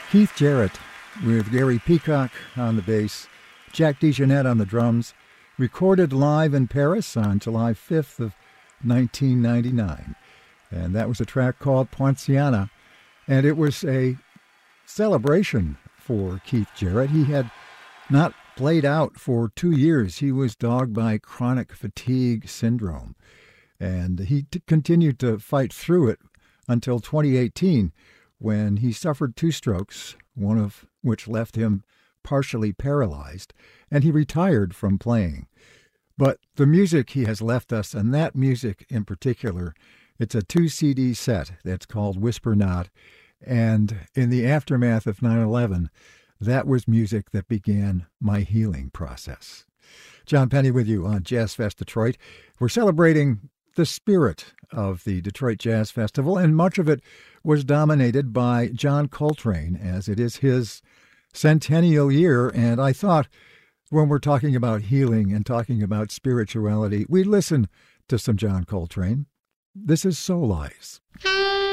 Keith Jarrett with Gary Peacock on the bass, Jack DeJohnette on the drums, recorded live in Paris on July 5th of 1999. And that was a track called Poinciana, and it was a celebration for Keith Jarrett. He had not played out for 2 years. He was dogged by chronic fatigue syndrome, and he continued to fight through it until 2018, when he suffered 2 strokes, one of which left him partially paralyzed, and he retired from playing. But the music he has left us, and that music in particular, it's a 2-CD set that's called Whisper Not, and in the aftermath of 9/11, that was music that began my healing process. John Penny with you on Jazz Fest Detroit. We're celebrating the spirit of the Detroit Jazz Festival, and much of it was dominated by John Coltrane, as it is his centennial year. And I thought, when we're talking about healing and talking about spirituality, we listen to some John Coltrane. This is Soul Eyes.